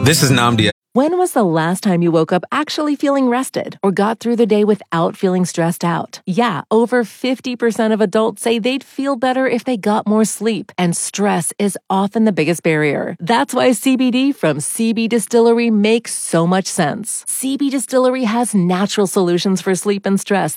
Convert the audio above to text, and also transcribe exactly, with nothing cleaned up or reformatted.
This is Namdi. When was the last time you woke up actually feeling rested or got through the day without feeling stressed out? Yeah, over fifty percent of adults say they'd feel better if they got more sleep, and stress is often the biggest barrier. That's why C B D from C B Distillery makes so much sense. C B Distillery has natural solutions for sleep and stress